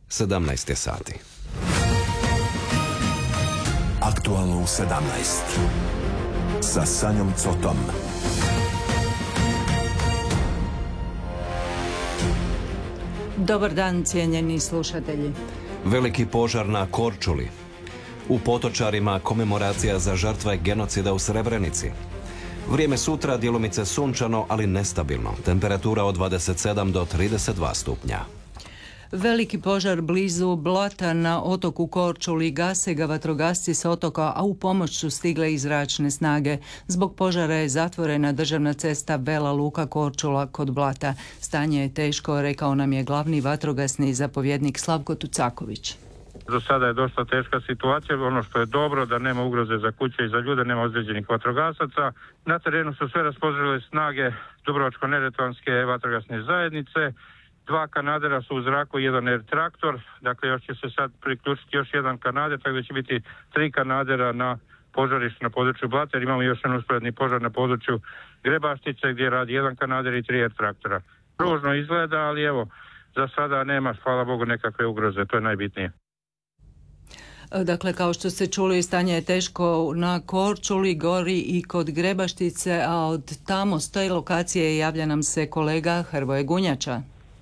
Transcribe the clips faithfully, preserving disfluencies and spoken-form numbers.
sedamnaest je sati. Aktualno u sedamnaest sa Sanjom Cotom. Dobar dan, cijenjeni slušatelji. Veliki požar na Korčuli. U Potočarima komemoracija za žrtve genocida u Srebrenici. Vrijeme sutra djelomice sunčano, ali nestabilno. Temperatura od dvadeset sedam do trideset dva stupnja. Veliki požar blizu Blata na otoku Korčuli gase ga vatrogasci s otoka, a u pomoć su stigle i zračne snage. Zbog požara je zatvorena državna cesta Vela Luka Korčula kod Blata. Stanje je teško, rekao nam je glavni vatrogasni zapovjednik Slavko Tucaković. Za sada je dosta teška situacija, ono što je dobro da nema ugroze za kuće i za ljude, nema ozlijeđenih vatrogasaca. Na terenu su sve raspoložile snage Dubrovačko-neretvanske vatrogasne zajednice. Dva kanadera su u zraku, jedan air traktor, dakle još će se sad priključiti još jedan kanader, tako da će biti tri kanadera na požarištu na području Blata, jer imamo još jedan usporedni požar na području Grebaštice gdje radi jedan kanader i tri air traktora. Ružno izgleda, ali evo, za sada nema, hvala Bogu, nekakve ugroze, to je najbitnije. Dakle, kao što ste čuli, stanje je teško na Korčuli, gori i kod Grebaštice, a od tamo s te lokacije javlja nam se kolega Hrvoje Gunjača.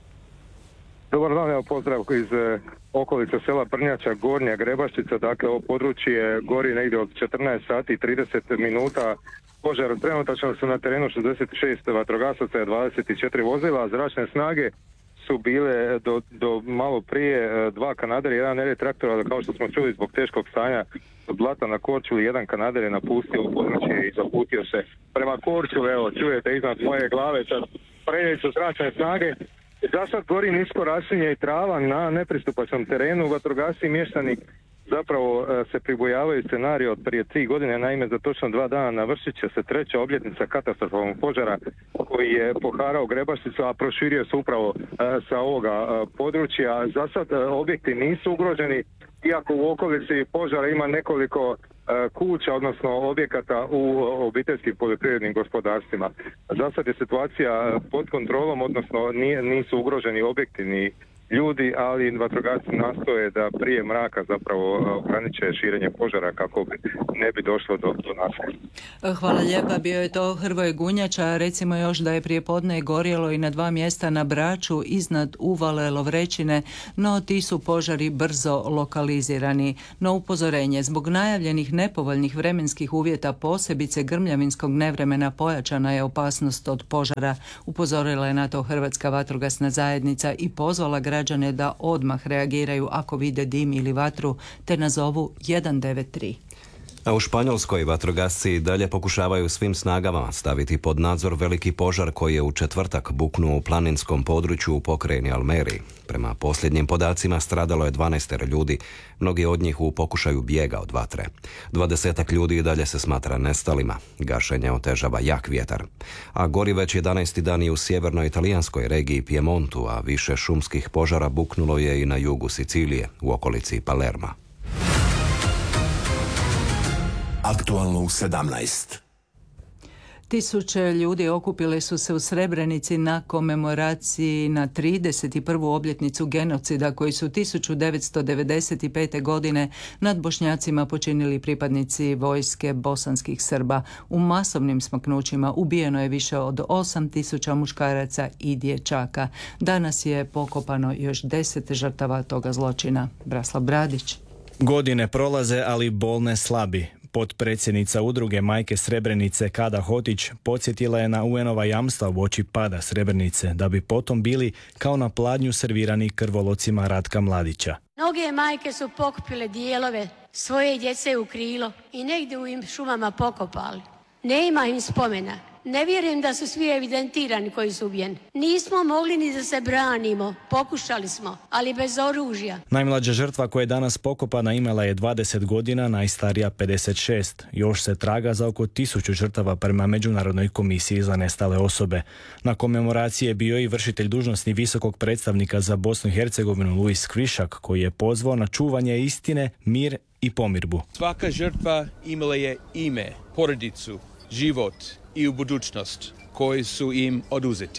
Dobar dan, evo pozdrav iz e, okolice sela Brnjača, Gornja Grebaštica, dakle ovo područje gori negdje od četrnaest sati i trideset minuta. Požar trenutačno su na terenu šezdeset šest vatrogasaca, dvadeset četiri vozila, zračne snage su bile do, do malo prije dva kanadera, jedan air traktor, ali kao što smo čuli zbog teškog stanja Blata na Korčuli, jedan kanader je napustio u područje i zaputio se prema Korčuli. Evo, čujete iznad moje glave, sad prenijeli su zračne snage. Za sad gori nisko rasinje i trava na nepristupačnom terenu. Vatrogasci i mještani zapravo se pribojavaju scenarija od prije tri godine. Naime, za točno dva dana navršit će se treća obljetnica katastrofalnog požara koji je poharao Grebašticu, a proširio se upravo sa ovoga područja. Za sad objekti nisu ugroženi, iako u okolici požara ima nekoliko kuća, odnosno objekata u obiteljskim poljoprivrednim gospodarstvima. Za sad je situacija pod kontrolom, odnosno nije, nisu ugroženi objekti ni ljudi, ali vatrogasci nastoje da prije mraka zapravo ograniče širenje požara kako bi ne bi došlo do, do nasilja. Hvala lijepa, bio je to Hrvoje Gunjača. Recimo još da je prije podne gorjelo i na dva mjesta na Braču iznad Uvale Lovrećine, no ti su požari brzo lokalizirani. No upozorenje, zbog najavljenih nepovoljnih vremenskih uvjeta, posebice grmljavinskog nevremena, pojačana je opasnost od požara. Upozorila je na to Hrvatska vatrogasna zajednica i pozvala građane da odmah reagiraju ako vide dim ili vatru, te nazovu jedan devet tri. A u Španjolskoj vatrogasci dalje pokušavaju svim snagama staviti pod nadzor veliki požar koji je u četvrtak buknuo u planinskom području u pokrajini Almeriji. Prema posljednjim podacima stradalo je dvanaest ljudi, mnogi od njih u pokušaju bijega od vatre. Dvadesetak ljudi i dalje se smatra nestalima. Gašenje otežava jak vjetar. A gori već jedanaesti dan i u sjevernoj italijanskoj regiji Piemontu, a više šumskih požara buknulo je i na jugu Sicilije, u okolici Palerma. Aktualno u sedamnaest. Tisuće ljudi okupile su se u Srebrenici na komemoraciji na trideset prvu obljetnicu genocida koji su tisuću devetsto devedeset pete. godine nad Bošnjacima počinili pripadnici vojske bosanskih Srba. U masovnim smaknućima ubijeno je više od osam tisuća muškaraca i dječaka. Danas je pokopano još deset žrtava toga zločina. Braslav Bradić. Godine prolaze, ali bol ne slabi. Potpredsjednica udruge Majke Srebrenice Kada Hotić podsjetila je na U N-ova jamstva uoči pada Srebrenice, da bi potom bili kao na pladnju servirani krvolocima Ratka Mladića. Mnoge majke su pokupile dijelove svoje djece u krilo i negdje u im šumama pokopali. Ne ima im spomena. Ne vjerujem da su svi evidentirani koji su ubijeni. Nismo mogli ni da se branimo. Pokušali smo, ali bez oružja. Najmlađa žrtva koja je danas pokopana imala je dvadeset godina, najstarija pedeset šest. Još se traga za oko tisuću žrtava prema Međunarodnoj komisiji za nestale osobe. Na komemoraciji je bio i vršitelj dužnosti visokog predstavnika za Bosnu i Hercegovinu Luis Krišak, koji je pozvao na čuvanje istine, mir i pomirbu. Svaka žrtva imala je ime, porodicu, život i u budućnost koji su im oduzeti.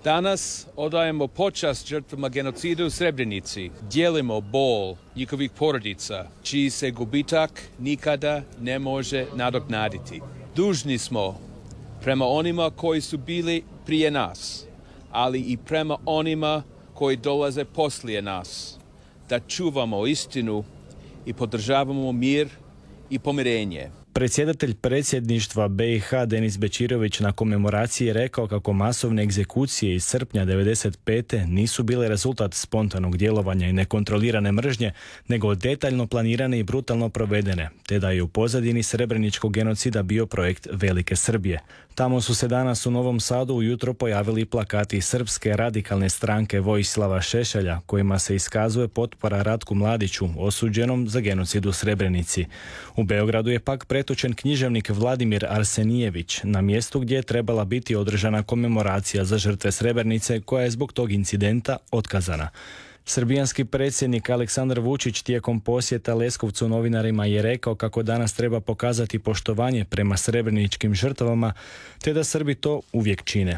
Danas odajemo počast žrtvama genocida u Srebrenici. Dijelimo bol njihovih porodica, čiji se gubitak nikada ne može nadoknaditi. Dužni smo prema onima koji su bili prije nas, ali i prema onima koji dolaze poslije nas, da čuvamo istinu i podržavamo mir i pomirenje. Predsjedatelj predsjedništva be i ha Denis Bećirović na komemoraciji je rekao kako masovne egzekucije iz srpnja devedeset pete nisu bile rezultat spontanog djelovanja i nekontrolirane mržnje, nego detaljno planirane i brutalno provedene, te da je u pozadini srebreničkog genocida bio projekt Velike Srbije. Tamo su se danas u Novom Sadu ujutro pojavili plakati Srpske radikalne stranke Vojislava Šešelja, kojima se iskazuje potpora Ratku Mladiću, osuđenom za genocid u Srebrenici. U Beogradu je pak pretočen književnik Vladimir Arsenijević na mjestu gdje je trebala biti održana komemoracija za žrtve Srebrenice, koja je zbog tog incidenta otkazana. Srbijanski predsjednik Aleksandar Vučić tijekom posjeta Leskovcu novinarima je rekao kako danas treba pokazati poštovanje prema srebreničkim žrtvama, te da Srbi to uvijek čine.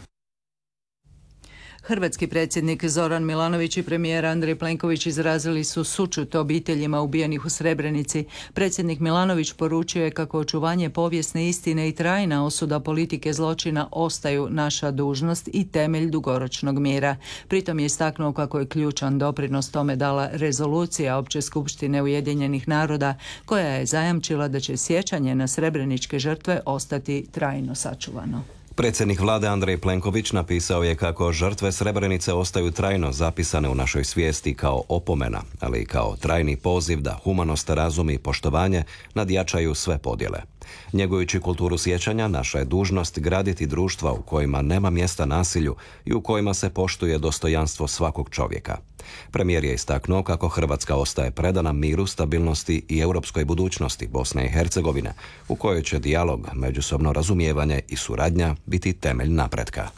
Hrvatski predsjednik Zoran Milanović i premijer Andrej Plenković izrazili su sućut obiteljima ubijenih u Srebrenici. Predsjednik Milanović poručio je kako očuvanje povijesne istine i trajna osuda politike zločina ostaju naša dužnost i temelj dugoročnog mira. Pritom je istaknuo kako je ključan doprinos tome dala rezolucija Opće skupštine Ujedinjenih naroda, koja je zajamčila da će sjećanje na srebreničke žrtve ostati trajno sačuvano. Predsjednik vlade Andrej Plenković napisao je kako žrtve Srebrenice ostaju trajno zapisane u našoj svijesti kao opomena, ali i kao trajni poziv da humanost, razum i poštovanje nadjačaju sve podjele. Njegujući kulturu sjećanja, naša je dužnost graditi društva u kojima nema mjesta nasilju i u kojima se poštuje dostojanstvo svakog čovjeka. Premijer je istaknuo kako Hrvatska ostaje predana miru, stabilnosti i europskoj budućnosti Bosne i Hercegovine, u kojoj će dijalog, međusobno razumijevanje i suradnja biti temelj napretka.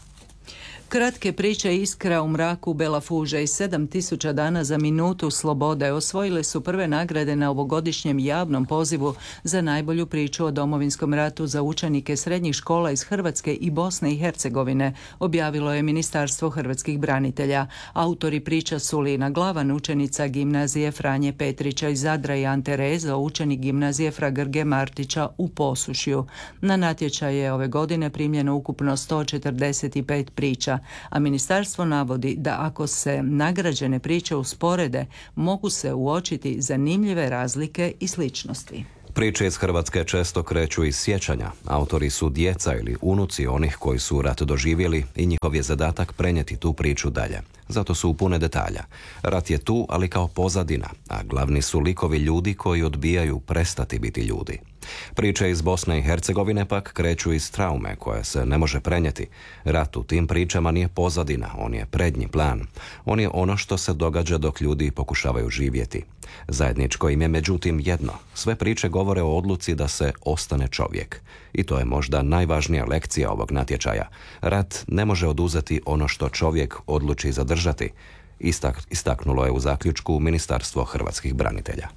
Kratke priče Iskra u mraku Bela Fuže i sedam tisuća dana za minutu slobode osvojile su prve nagrade na ovogodišnjem javnom pozivu za najbolju priču o Domovinskom ratu za učenike srednjih škola iz Hrvatske i Bosne i Hercegovine, objavilo je Ministarstvo hrvatskih branitelja. Autori priča su Lina Glavan, učenica gimnazije Franje Petrića iz Zadra, i Ante Rezo, učenik gimnazije Fra Grge Martića u Posušju. Na natječaj je ove godine primljeno ukupno sto četrdeset pet priča, a ministarstvo navodi da ako se nagrađene priče usporede, mogu se uočiti zanimljive razlike i sličnosti. Priče iz Hrvatske često kreću iz sjećanja. Autori su djeca ili unuci onih koji su rat doživjeli i njihov je zadatak prenijeti tu priču dalje. Zato su pune detalja. Rat je tu, ali kao pozadina, a glavni su likovi ljudi koji odbijaju prestati biti ljudi. Priče iz Bosne i Hercegovine pak kreću iz traume koje se ne može prenijeti. Rat u tim pričama nije pozadina, on je prednji plan. On je ono što se događa dok ljudi pokušavaju živjeti. Zajedničko im je međutim jedno. Sve priče govore o odluci da se ostane čovjek. I to je možda najvažnija lekcija ovog natječaja. Rat ne može oduzeti ono što čovjek odluči zadržati, Istak, istaknulo je u zaključku Ministarstvo hrvatskih branitelja.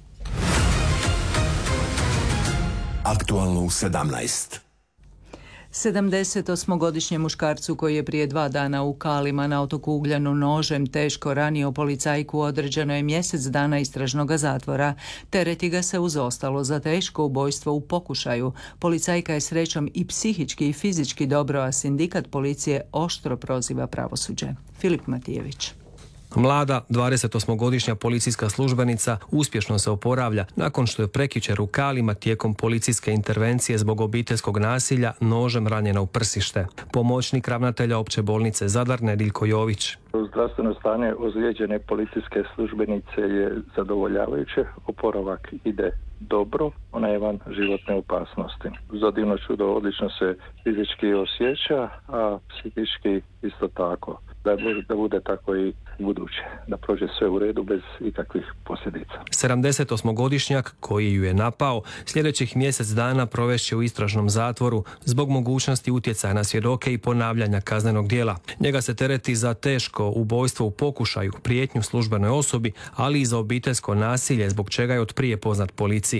Aktualno u sedamnaest. sedamdesetosmogodišnjem muškarcu koji je prije dva dana u Kalima na otoku Ugljanu nožem teško ranio policajku određeno je mjesec dana istražnog zatvora. Tereti ga se uz ostalo za teško ubojstvo u pokušaju. Policajka je srećom i psihički i fizički dobro, a sindikat policije oštro proziva pravosuđe. Filip Matijević. Mlada, dvadesetosmogodišnja policijska službenica uspješno se oporavlja nakon što je prekjučer u Kalima tijekom policijske intervencije zbog obiteljskog nasilja nožem ranjena u prsište. Pomoćnik ravnatelja opće bolnice Zadar Nediljko Jović. Zdravstveno stanje ozlijeđene policijske službenice je zadovoljavajuće, oporavak ide dobro, ona je van životne opasnosti. Za divno čudo odlično se fizički osjeća, a psihički isto tako. Da, da bude tako i buduće, da prođe sve u redu bez ikakvih posljedica. sedamdesetosmogodišnjak koji ju je napao sljedećih mjesec dana provešće u istražnom zatvoru zbog mogućnosti utjecaja na svjedoke i ponavljanja kaznenog djela. Njega se tereti za teško ubojstvo u pokušaju, prijetnju službenoj osobi, ali i za obiteljsko nasilje zbog čega je otprije poznat policiji.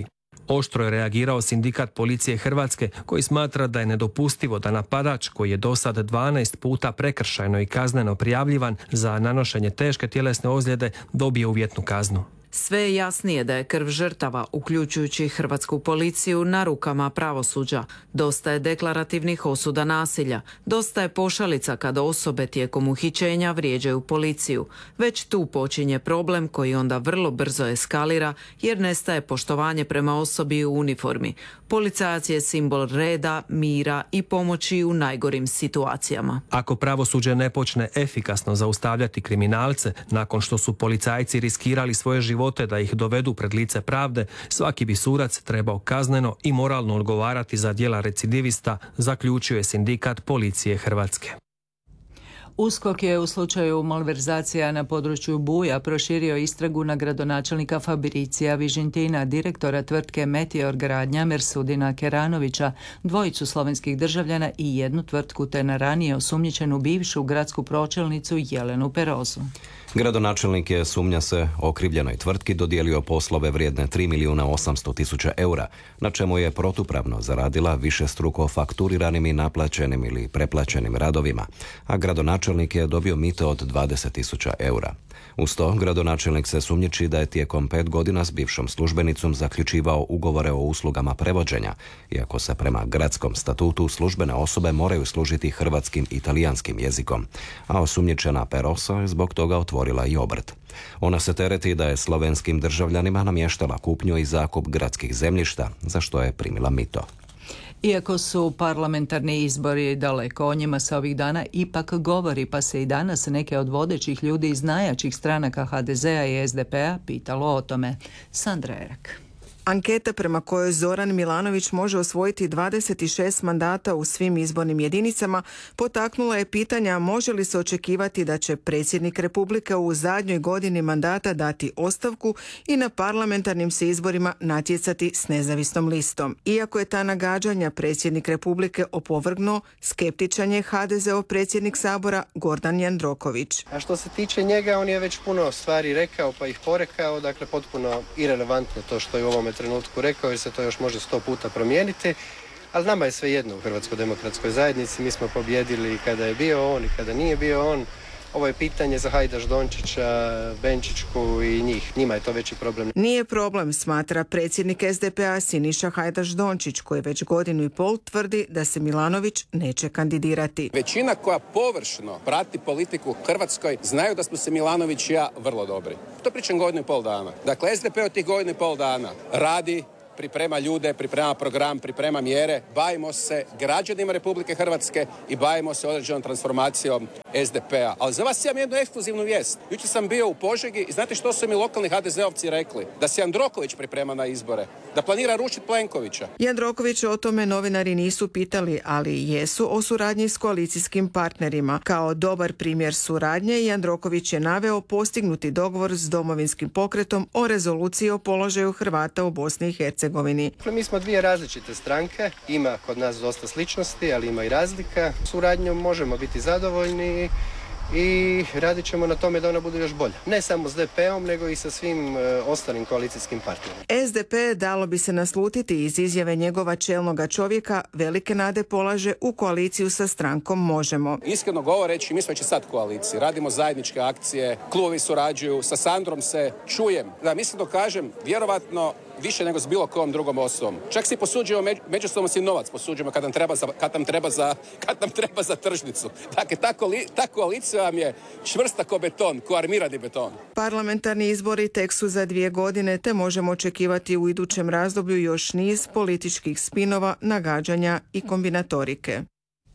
Oštro je reagirao sindikat policije Hrvatske koji smatra da je nedopustivo da napadač koji je do sad dvanaest puta prekršajno i kazneno prijavljivan za nanošenje teške tjelesne ozljede dobije uvjetnu kaznu. Sve je jasnije da je krv žrtava, uključujući hrvatsku policiju, na rukama pravosuđa. Dosta je deklarativnih osuda nasilja. Dosta je pošalica kada osobe tijekom uhićenja vrijeđaju policiju. Već tu počinje problem koji onda vrlo brzo eskalira jer nestaje poštovanje prema osobi u uniformi. Policajac je simbol reda, mira i pomoći u najgorim situacijama. Ako pravosuđe ne počne efikasno zaustavljati kriminalce nakon što su policajci riskirali svoje živote da ih dovedu pred lice pravde, svaki bi sudac trebao kazneno i moralno odgovarati za djela recidivista, zaključio je sindikat policije Hrvatske. USKOK je u slučaju malverzacija na području Buja proširio istragu na gradonačelnika Fabricija Vižintina, direktora tvrtke Meteor Gradnja Mersudina Keranovića, dvojicu slovenskih državljana i jednu tvrtku te na ranije osumnjičenu bivšu gradsku pročelnicu Jelenu Perozu. Gradonačelnik je, sumnja se, okrivljenoj tvrtki dodijelio poslove vrijedne tri milijuna osamsto tisuća eura, na čemu je protupravno zaradila višestruko fakturiranim i naplaćenim ili preplaćenim radovima, a gradonačelnik je dobio mito od dvadeset tisuća eura. Uz to, gradonačelnik se sumnjiči da je tijekom pet godina s bivšom službenicom zaključivao ugovore o uslugama prevođenja, iako se prema gradskom statutu službene osobe moraju služiti hrvatskim i talijanskim jezikom, a osumnjičena Perosa je zbog toga otvorila i obrt. Ona se tereti da je slovenskim državljanima namještala kupnju i zakup gradskih zemljišta, za što je primila mito. Iako su parlamentarni izbori daleko, o njima se ovih dana ipak govori, pa se i danas neke od vodećih ljudi iz najjačih stranaka ha de zea i es de pe-a pitalo o tome. Sandra Erak. Anketa prema kojoj Zoran Milanović može osvojiti dvadeset šest mandata u svim izbornim jedinicama potaknula je pitanja može li se očekivati da će predsjednik Republike u zadnjoj godini mandata dati ostavku i na parlamentarnim se izborima natjecati s nezavisnom listom. Iako je ta nagađanja predsjednik Republike opovrgnuo, skeptičan je ha de zeov predsjednik Sabora Gordan Jandroković. A što se tiče njega, on je već puno stvari rekao pa ih porekao, dakle potpuno irelevantno to što je u ovome trenutku rekao jer se to još može sto puta promijeniti, ali nama je sve jedno u Hrvatskoj demokratskoj zajednici, mi smo pobjedili kada je bio on i kada nije bio on. Ovo je pitanje za Hajdaš Dončića, Benčićku i njih. Njima je to veći problem. Nije problem, smatra predsjednik es de pe-a Siniša Hajdaš Dončić, koji već godinu i pol tvrdi da se Milanović neće kandidirati. Većina koja površno prati politiku u Hrvatskoj znaju da smo se Milanović i ja vrlo dobri. To pričam godinu i pol dana. Dakle, es de pe od tih godinu i pol dana radi, priprema ljude, priprema program, priprema mjere, bavimo se građanima Republike Hrvatske i bavimo se određenom transformacijom es de pe-a. Ali za vas imam jednu ekskluzivnu vijest. Jučer sam bio u Požegi i znate što su mi lokalni ha de zeovci rekli? Da se Jandroković priprema na izbore, da planira rušiti Plenkovića. Jandroković o tome novinari nisu pitali, ali jesu o suradnji s koalicijskim partnerima. Kao dobar primjer suradnje, Jandroković je naveo postignuti dogovor s Domovinskim pokretom o rezoluciji o položaju Hrvata u Bosni i Hercegovini. Mi smo dvije različite stranke, ima kod nas dosta sličnosti, ali ima i razlika. Suradnjom možemo biti zadovoljni i radit ćemo na tome da ona bude još bolja. Ne samo s de pe-om, nego i sa svim e, ostalim koalicijskim partnerima. es de pe dalo bi se naslutiti iz izjave njegova čelnoga čovjeka, velike nade polaže u koaliciju sa strankom Možemo. Iskreno govoreći, mi smo već i sad u koaliciji. Radimo zajedničke akcije, klubovi surađuju, sa Sandrom se čujem. Da, mislim da kažem, vjerovatno više nego s bilo kojom drugom osobom. Čak si posuđujemo, među, međusobno si novac posuđujemo kad nam treba za, kad nam treba za, kad nam treba za tržnicu. Dakle, ta, koli, ta koalicija vam je čvrsta ko beton, ko armirani beton. Parlamentarni izbori tek su za dvije godine, te možemo očekivati u idućem razdoblju još niz političkih spinova, nagađanja i kombinatorike.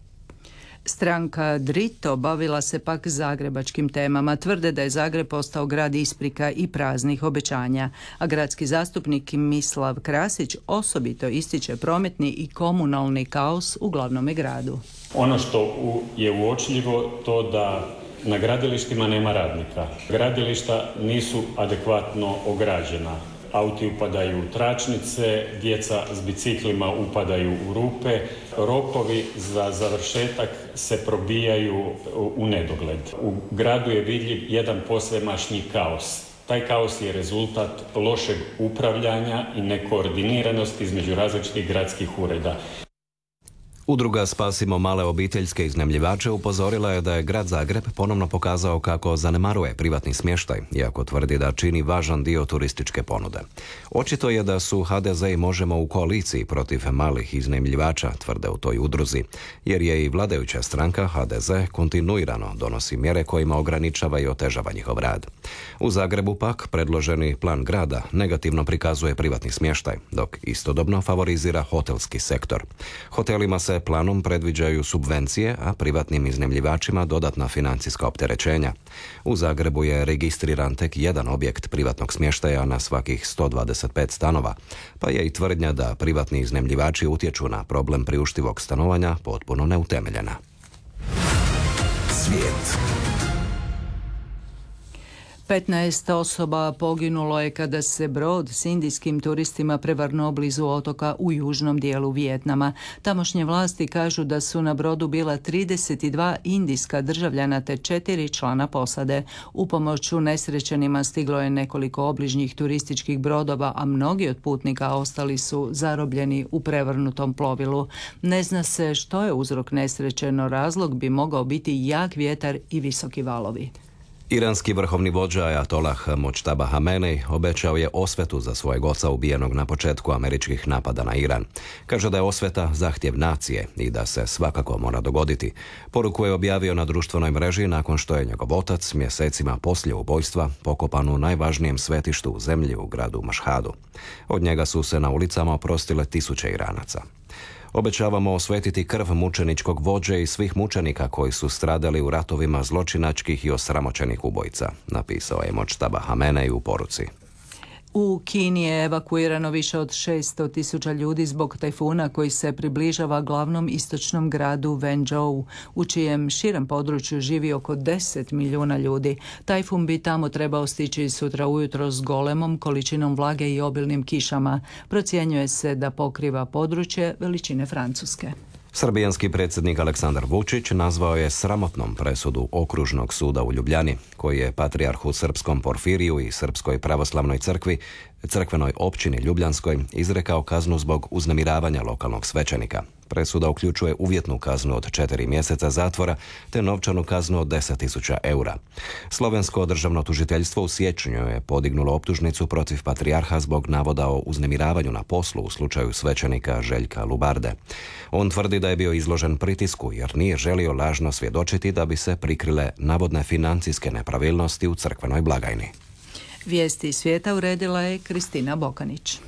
Stranka Drito bavila se pak zagrebačkim temama. Tvrde da je Zagreb postao grad isprika i praznih obećanja, a gradski zastupnik Mislav Krasić osobito ističe prometni i komunalni kaos u glavnome gradu. Ono što je uočljivo to da na gradilištima nema radnika. Gradilišta nisu adekvatno ograđena. Auti upadaju u tračnice, djeca s biciklima upadaju u rupe, rokovi za završetak se probijaju u nedogled. U gradu je vidljiv jedan posvemašnji kaos. Taj kaos je rezultat lošeg upravljanja i nekoordiniranosti između različitih gradskih ureda. Udruga Spasimo male obiteljske iznajmljivače upozorila je da je grad Zagreb ponovno pokazao kako zanemaruje privatni smještaj, iako tvrdi da čini važan dio turističke ponude. Očito je da su ha de ze i Možemo u koaliciji protiv malih iznajmljivača, tvrde u toj udruzi, jer je i vladajuća stranka ha de ze kontinuirano donosi mjere kojima ograničava i otežava njihov rad. U Zagrebu pak predloženi plan grada negativno prikazuje privatni smještaj, dok istodobno favorizira hotelski sektor. Hotelima se planom predviđaju subvencije, a privatnim iznajmljivačima dodatna financijska opterećenja. U Zagrebu je registriran tek jedan objekt privatnog smještaja na svakih sto dvadeset pet stanova, pa je i tvrdnja da privatni iznajmljivači utječu na problem priuštivog stanovanja potpuno neutemeljena. Svijet. petnaest osoba poginulo je kada se brod s indijskim turistima prevrnuo blizu otoka u južnom dijelu Vijetnama. Tamošnje vlasti kažu da su na brodu bila trideset dva indijska državljana te četiri člana posade. U pomoć unesrećenima stiglo je nekoliko obližnjih turističkih brodova, a mnogi od putnika ostali su zarobljeni u prevrnutom plovilu. Ne zna se što je uzrok nesreće, no razlog bi mogao biti jak vjetar i visoki valovi. Iranski vrhovni vođa Ajatolah Mojtaba Hamenej obećao je osvetu za svojeg oca ubijenog na početku američkih napada na Iran. Kaže da je osveta zahtjev nacije i da se svakako mora dogoditi. Poruku je objavio na društvenoj mreži nakon što je njegov otac mjesecima poslije ubojstva pokopan u najvažnijem svetištu u zemlji u gradu Mašhadu. Od njega su se na ulicama oprostile tisuće Iranaca. Obećavamo osvetiti krv mučeničkog vođe i svih mučenika koji su stradali u ratovima zločinačkih i osramoćenih ubojica, napisao je Mojtaba Hamenej u poruci. U Kini je evakuirano više od šesto tisuća ljudi zbog tajfuna koji se približava glavnom istočnom gradu Wenzhou, u čijem širem području živi oko deset milijuna ljudi. Tajfun bi tamo trebao stići sutra ujutro s golemom količinom vlage i obilnim kišama. Procjenjuje se da pokriva područje veličine Francuske. Srbijanski predsjednik Aleksandar Vučić nazvao je sramotnom presudu Okružnog suda u Ljubljani, koji je patrijarhu Srpskom Porfiriju i Srpskoj pravoslavnoj crkvi, crkvenoj općini Ljubljanskoj, izrekao kaznu zbog uznemiravanja lokalnog svećenika. Presuda uključuje uvjetnu kaznu od četiri mjeseca zatvora te novčanu kaznu od deset tisuća eura. Slovensko državno tužiteljstvo u siječnju je podignulo optužnicu protiv patrijarha zbog navoda o uznemiravanju na poslu u slučaju svećenika Željka Lubarde. On tvrdi da je bio izložen pritisku jer nije želio lažno svjedočiti da bi se prikrile navodne financijske nepravilnosti u crkvenoj blagajni. Vijesti svijeta uredila je Kristina Bokanić.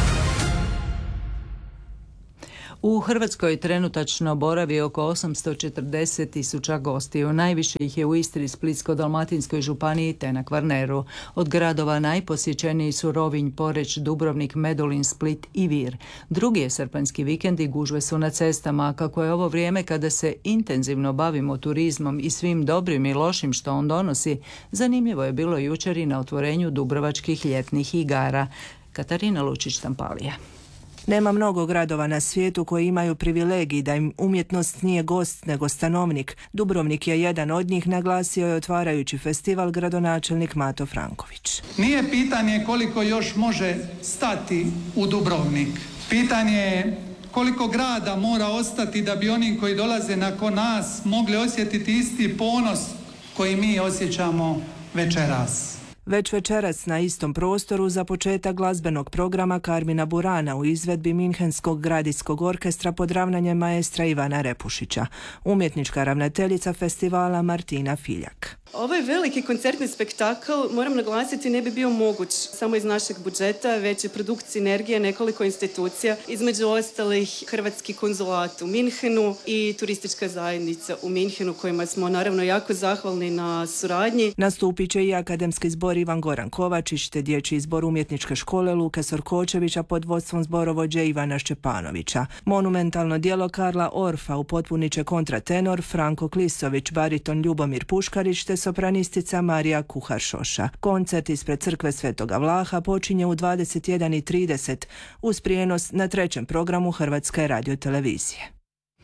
U Hrvatskoj trenutačno boravi oko osamsto četrdeset tisuća gostiju. Najviše ih je u Istri, Splitsko-dalmatinskoj županiji te na Kvarneru. Od gradova najposjećeniji su Rovinj, Poreč, Dubrovnik, Medulin, Split i Vir. Drugi je srpanjski vikend i gužve su na cestama. Kako je ovo vrijeme kada se intenzivno bavimo turizmom i svim dobrim i lošim što on donosi, zanimljivo je bilo jučer i na otvorenju Dubrovačkih ljetnih igara. Katarina Lučić-Tampalija. Nema mnogo gradova na svijetu koji imaju privilegij da im umjetnost nije gost nego stanovnik. Dubrovnik je jedan od njih, naglasio je otvarajući festival gradonačelnik Mato Franković. Nije pitanje koliko još može stati u Dubrovnik. Pitanje je koliko grada mora ostati da bi oni koji dolaze nakon nas mogli osjetiti isti ponos koji mi osjećamo večeras. Već večeras na istom prostoru za početak glazbenog programa Karmina Burana u izvedbi Minhenskog gradijskog orkestra pod ravnanjem maestra Ivana Repušića. Umjetnička ravnateljica festivala Martina Filjak. Ovaj veliki koncertni spektakl, moram naglasiti, ne bi bio moguć samo iz našeg budžeta, već je produkt sinergije nekoliko institucija, između ostalih Hrvatski konzulat u Minhenu i turistička zajednica u Minhenu, kojima smo naravno jako zahvalni na suradnji. Nastupit će i akademski zbor Ivan Goran Kovačić te dječji zbor umjetničke škole Luke Sorkočevića pod vodstvom zborovođe Ivana Šćepanovića. Monumentalno djelo Karla Orfa upotpunit će kontratenor Franko Klisović, bariton Ljubomir Puškarić te sopranistica Marija Kuhar-Šoša. Koncert ispred crkve Svetoga Vlaha počinje u dvadeset jedan i trideset uz prijenos na trećem programu Hrvatske radiotelevizije.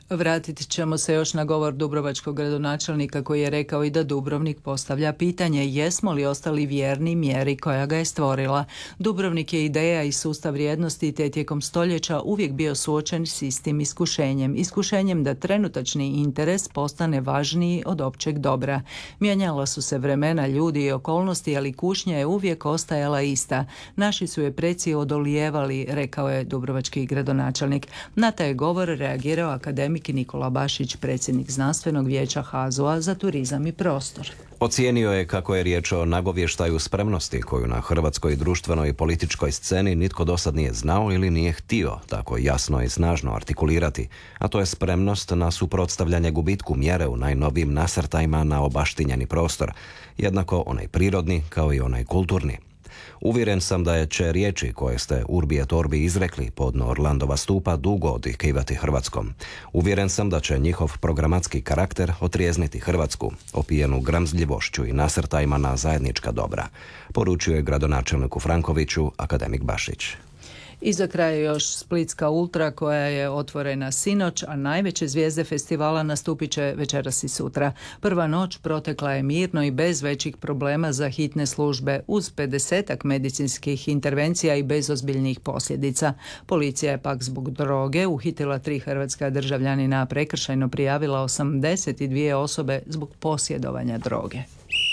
Vratit ćemo se još na govor dubrovačkog gradonačelnika koji je rekao i da Dubrovnik postavlja pitanje jesmo li ostali vjerni mjeri koja ga je stvorila. Dubrovnik je ideja i sustav vrijednosti te tijekom stoljeća uvijek bio suočen s istim iskušenjem. Iskušenjem da trenutačni interes postane važniji od općeg dobra. Mijenjala su se vremena, ljudi i okolnosti, ali kušnja je uvijek ostajala ista. Naši su je preci odolijevali, rekao je dubrovački gradonačelnik. Na taj govor reagirao akademik Nikola Bašić, predsjednik znanstvenog vijeća H A Z U-a za turizam i prostor. Ocijenio je kako je riječ o nagovještaju spremnosti koju na hrvatskoj društvenoj i političkoj sceni nitko dosad nije znao ili nije htio tako jasno i snažno artikulirati, a to je spremnost na suprotstavljanje gubitku mjere u najnovijim nasrtajima na obaštinjeni prostor, jednako onaj prirodni kao i onaj kulturni. Uvjeren sam da je će riječi koje ste urbi et orbi izrekli podno Orlandova stupa dugo odihkivati Hrvatskom. Uvjeren sam da će njihov programatski karakter otrijezniti Hrvatsku, opijenu gramzljivošću i nasrtajima na zajednička dobra, poručio je gradonačelniku Frankoviću akademik Bašić. I za kraj još Splitska Ultra koja je otvorena sinoć, a najveće zvijezde festivala nastupit će večeras i sutra. Prva noć protekla je mirno i bez većih problema za hitne službe, uz pedesetak medicinskih intervencija i bez ozbiljnih posljedica. Policija je pak zbog droge uhitila tri hrvatska državljanina, a prekršajno prijavila osamdeset dvije osobe zbog posjedovanja droge.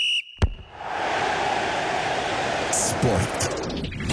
Sport.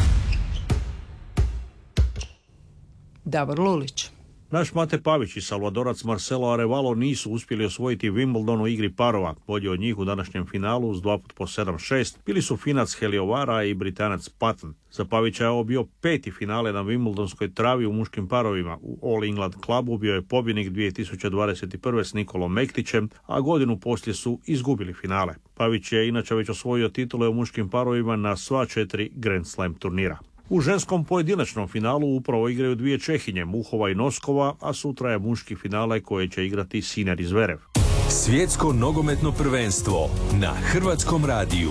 Davor Lulić. Naš Mate Pavić i Salvadorac Marcelo Arevalo nisu uspjeli osvojiti Wimbledon u igri parova. Bolji od njih u današnjem finalu s dva put po sedam šest bili su Finac Heliovara i Britanac Patton. Za Pavića je ovo bio peti finale na Wimbledonskoj travi u muškim parovima. U All England klubu bio je pobjednik dvije tisuće dvadeset prve s Nikolom Mektićem, a godinu poslije su izgubili finale. Pavić je inače već osvojio titule u muškim parovima na sva četiri Grand Slam turnira. U ženskom pojedinačnom finalu upravo igraju dvije Čehinje, Muhova i Noskova, a sutra je muški finale koje će igrati Sinner i Zverev. Svjetsko nogometno prvenstvo na Hrvatskom radiju.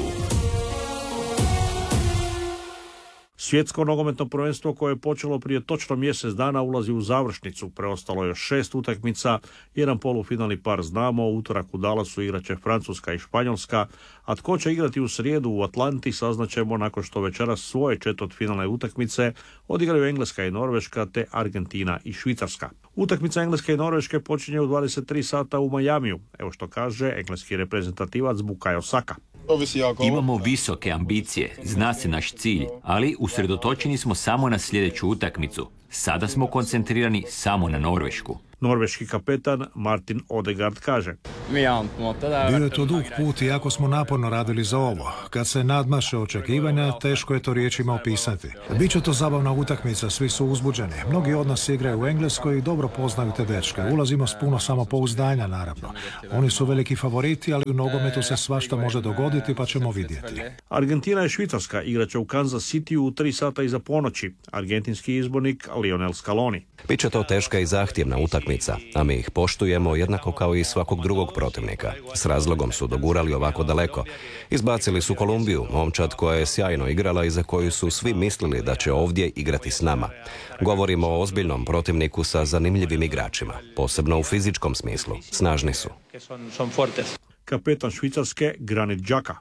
Svjetsko nogometno prvenstvo koje je počelo prije točno mjesec dana ulazi u završnicu. Preostalo je još šest utakmica, jedan polufinalni par znamo, utorak u Dallasu igraće Francuska i Španjolska, a tko će igrati u srijedu u Atlanti saznaćemo nakon što večeras svoje četvrtfinalne utakmice odigraju Engleska i Norveška te Argentina i Švicarska. Utakmica Engleske i Norveške počinje u dvadeset tri sata u Majamiju, evo što kaže engleski reprezentativac Bukayo Saka. Imamo visoke ambicije, zna se naš cilj, ali usredotočeni smo samo na sljedeću utakmicu. Sada smo koncentrirani samo na Norvešku. Norveški kapetan Martin Odegaard kaže: Bio je to dug put i jako smo naporno radili za ovo. Kad se nadmaše očekivanja, teško je to riječima opisati. Biće to zabavna utakmica, svi su uzbuđeni. Mnogi od nas igraju u Engleskoj i dobro poznaju te dečke. Ulazimo s puno samopouzdanja, naravno. Oni su veliki favoriti, ali u nogometu se svašta može dogoditi, pa ćemo vidjeti. Argentina i Švicarska igraće u Kansas City u tri sata iza ponoći. Argentinski izbornik Lionel Scaloni. Biće to teška i zahtjevna utakmica, a mi ih poštujemo jednako kao i svakog drugog protivnika. S razlogom su dogurali ovako daleko. Izbacili su Kolumbiju, momčad koja je sjajno igrala i za koju su svi mislili da će ovdje igrati s nama. Govorimo o ozbiljnom protivniku sa zanimljivim igračima, posebno u fizičkom smislu. Snažni su. Kapetan Švicarske Granit Xhaka.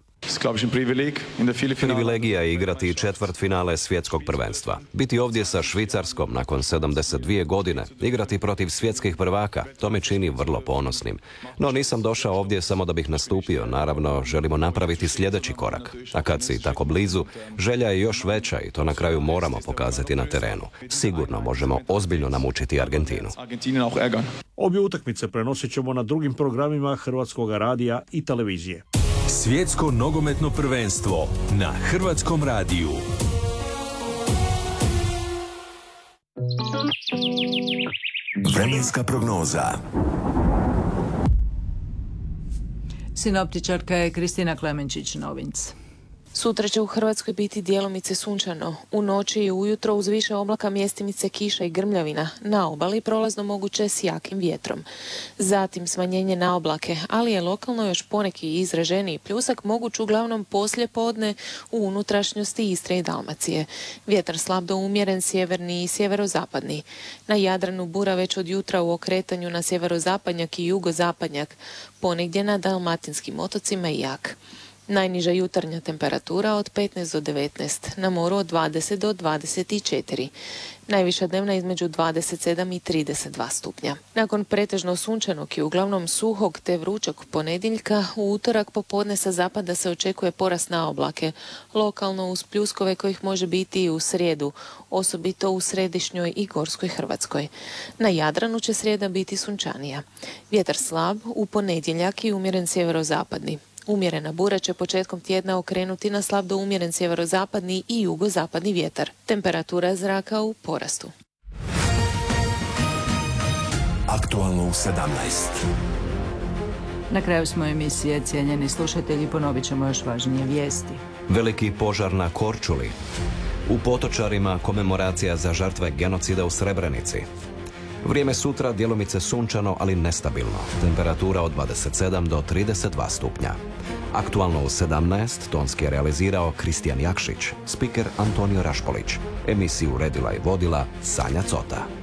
Privilegija je igrati četvrt finale svjetskog prvenstva. Biti ovdje sa Švicarskom nakon sedamdeset dvije godine, igrati protiv svjetskih prvaka, to me čini vrlo ponosnim. No nisam došao ovdje samo da bih nastupio, naravno želimo napraviti sljedeći korak. A kad si tako blizu, želja je još veća i to na kraju moramo pokazati na terenu. Sigurno možemo ozbiljno namučiti Argentinu. Obje utakmice prenosit ćemo na drugim programima Hrvatskog radija i televizije. Svjetsko nogometno prvenstvo na Hrvatskom radiju. Vremenska prognoza. Sinoptičarka je Kristina Klemenčić-Novinc. Sutra će u Hrvatskoj biti djelomice sunčano. U noći i ujutro uz više oblaka mjestimice kiša i grmljavina. Na obali prolazno moguće s jakim vjetrom. Zatim smanjenje na oblake, ali je lokalno još poneki izraženiji pljusak moguć uglavnom poslije podne u unutrašnjosti Istre i Dalmacije. Vjetar slab do umjeren sjeverni i sjeverozapadni. Na Jadranu bura već od jutra u okretanju na sjeverozapadnjak i jugozapadnjak. Ponegdje na dalmatinskim otocima i jak. Najniža jutarnja temperatura od petnaest do devetnaest, na moru od dvadeset do dvadeset četiri. Najviša dnevna između dvadeset sedam i trideset dva stupnja. Nakon pretežno sunčanog i uglavnom suhog te vrućog ponedjeljka, u utorak popodne sa zapada se očekuje porast na oblake, lokalno uz pljuskove kojih može biti i u srijedu, osobito u središnjoj i gorskoj Hrvatskoj. Na Jadranu će srijeda biti sunčanija. Vjetar slab, u ponedjeljak i umjeren sjeverozapadni. Umjerena bura će početkom tjedna okrenuti na slab do umjeren sjeverozapadni i jugozapadni vjetar. Temperatura zraka u porastu. Aktualno u sedamnaest. Na kraju smo emisije, cijenjeni slušatelji, ponovit ćemo još važnije vijesti. Veliki požar na Korčuli. U Potočarima komemoracija za žrtve genocida u Srebrenici. Vrijeme sutra djelomice sunčano, ali nestabilno. Temperatura od dvadeset sedam do trideset dva stupnja. Aktualno u sedamnaest tonski je realizirao Kristijan Jakšić, spiker Antonio Rašpolić. Emisiju uredila i vodila Sanja Cota.